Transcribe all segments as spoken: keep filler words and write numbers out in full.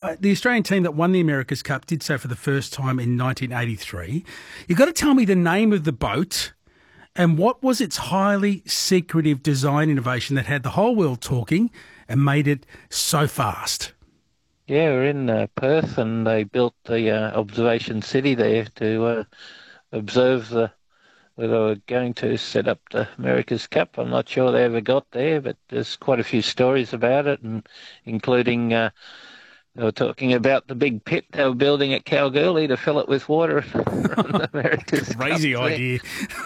uh, the Australian team that won the America's Cup did so for the first time in nineteen eighty-three. You've got to tell me the name of the boat and what was its highly secretive design innovation that had the whole world talking and made it so fast. Yeah, we're in uh, Perth, and they built the uh, observation city there to uh, observe the where they were going to set up the America's Cup. I'm not sure they ever got there, but there's quite a few stories about it, and including uh, they were talking about the big pit they were building at Kalgoorlie to fill it with water from the America's Crazy Cup idea.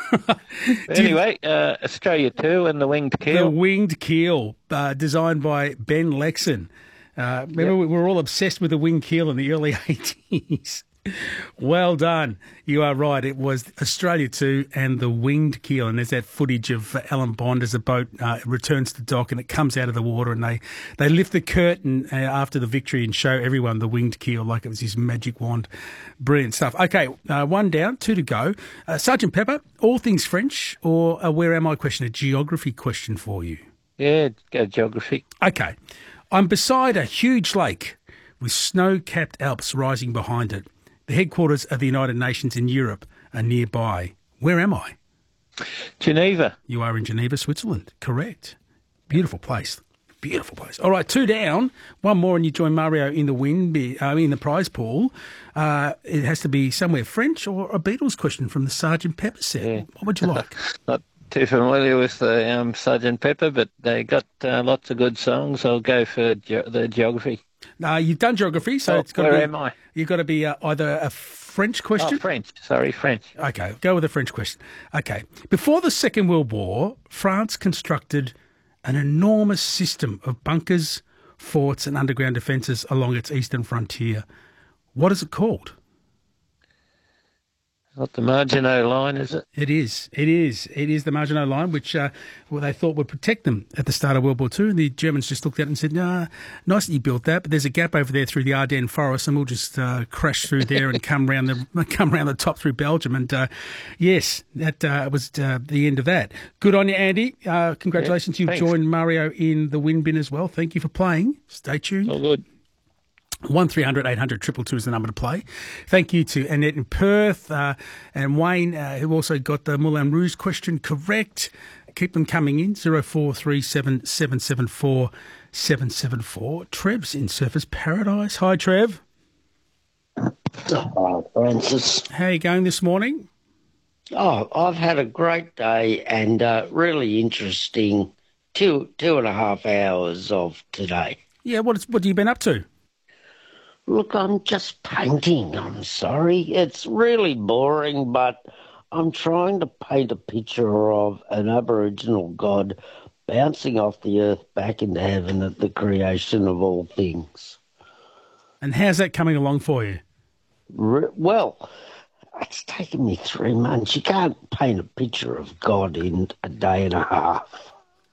Anyway, uh, Australia two and the winged keel. The winged keel, uh, designed by Ben Lexon. Uh, remember, yep. we were all obsessed with the winged keel in the early eighties. Well done. You are right. It was Australia two and the winged keel. And there's that footage of Alan Bond as the boat uh, returns to dock and it comes out of the water, and they, they lift the curtain uh, after the victory and show everyone the winged keel like it was his magic wand. Brilliant stuff. Okay, uh, one down, two to go. Uh, Sergeant Pepper, all things French or a where am I question, a geography question for you? Yeah, go geography. Okay. I'm beside a huge lake with snow-capped Alps rising behind it. The headquarters of the United Nations in Europe are nearby. Where am I? Geneva. You are in Geneva, Switzerland. Correct. Beautiful place. Beautiful place. All right, two down. One more and you join Mario in the win, uh, in the prize pool. Uh, it has to be somewhere French or a Beatles question from the Sergeant Pepper set. Yeah. What would you like? Not too familiar with the um, Sergeant Pepper, but they got uh, lots of good songs. I'll go for ge- the geography. No, you've done geography, so oh, it's got where to be, am I? You've got to be uh, either a French question. Oh, French. Sorry, French. Okay, go with a French question. Okay. Before the Second World War, France constructed an enormous system of bunkers, forts and underground defences along its eastern frontier. What is it called? Not the Maginot Line, is it? It is. It is. It is the Maginot Line, which uh, well, they thought would protect them at the start of World War Two. And the Germans just looked at it and said, nah, nice that you built that, but there's a gap over there through the Ardennes forest, and we'll just uh, crash through there and come round the come round the top through Belgium. And, uh, yes, that uh, was uh, the end of that. Good on you, Andy. Uh, congratulations. Yeah, You've joined Mario in the win bin as well. Thank you for playing. Stay tuned. All good. one three hundred eight hundred two two two is the number to play. Thank you to Annette in Perth uh, and Wayne, uh, who also got the Moulin Rouge question correct. Keep them coming in, zero four three seven seven seven four seven seven four. Trev's in Surfers Paradise. Hi, Trev. Hi, Francis. How are you going this morning? Oh, I've had a great day and uh, really interesting two two and a half hours of today. Yeah, what, what have you been up to? Look, I'm just painting, I'm sorry. It's really boring, but I'm trying to paint a picture of an Aboriginal god bouncing off the earth back into heaven at the creation of all things. And how's that coming along for you? Re- well, it's taken me three months. You can't paint a picture of God in a day and a half.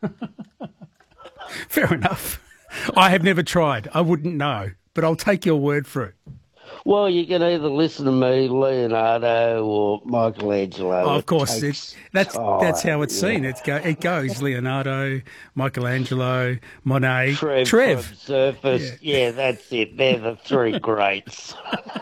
Fair enough. I have never tried. I wouldn't know. But I'll take your word for it. Well, you can either listen to me, Leonardo, or Michelangelo. Oh, of course, it it's, that's time, that's how it's yeah. seen. It's go, it goes Leonardo, Michelangelo, Monet, Trev. Trev. From Surface. Yeah. yeah, that's it. They're the three greats.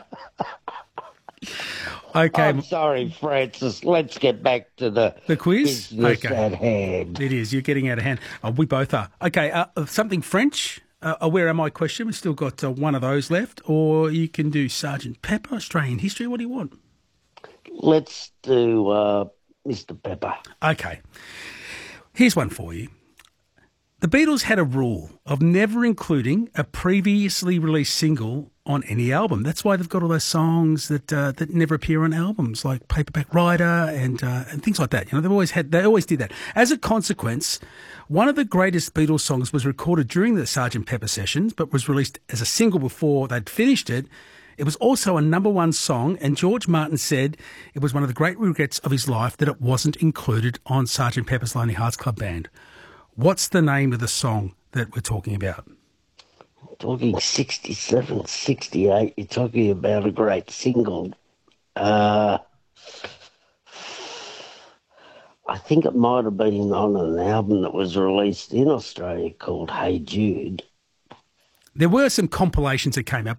Okay. I'm sorry, Francis. Let's get back to the the quiz. Business okay. at hand. It is. You're getting out of hand. Oh, we both are. Okay. Uh, something French. Uh, a where am I question? We've still got uh, one of those left. Or you can do Sergeant Pepper, Australian history. What do you want? Let's do uh, Mister Pepper. Okay. Here's one for you. The Beatles had a rule of never including a previously released single on any album. That's why they've got all those songs that uh, that never appear on albums, like Paperback Writer and uh, and things like that. You know, they've always had they always did that. As a consequence, one of the greatest Beatles songs was recorded during the Sergeant Pepper sessions, but was released as a single before they'd finished it. It was also a number one song, and George Martin said it was one of the great regrets of his life that it wasn't included on Sergeant Pepper's Lonely Hearts Club Band. What's the name of the song that we're talking about? Talking sixty-seven, sixty-eight, you're talking about a great single. Uh, I think it might have been on an album that was released in Australia called Hey Jude. There were some compilations that came out,